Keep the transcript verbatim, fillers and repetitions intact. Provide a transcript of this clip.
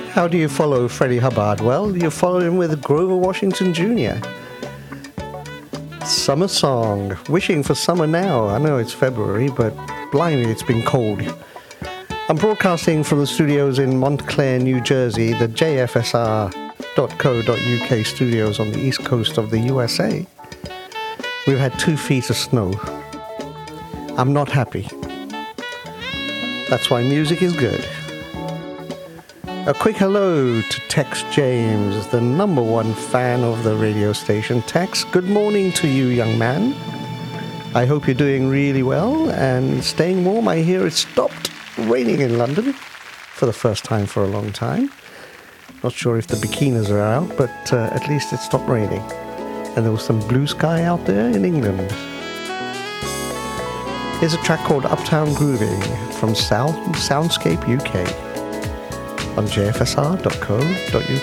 How do you follow Freddie Hubbard? Well, you follow him with Grover Washington Junior Summer Song. Wishing for summer now. I know it's February, but blimey, it's been cold. I'm broadcasting from the studios in Montclair, New Jersey, the J F S R dot co dot U K studios on the east coast of the U S A. We've had two feet of snow. I'm not happy. That's why music is good. A quick hello to Tex James, the number one fan of the radio station. Tex, good morning to you, young man. I hope you're doing really well and staying warm. I hear it stopped raining in London for the first time for a long time. Not sure if the bikinis are out, but uh, at least it stopped raining. And there was some blue sky out there in England. Here's a track called Uptown Grooving from Sound, Soundscape U K on J F S R dot co dot U K.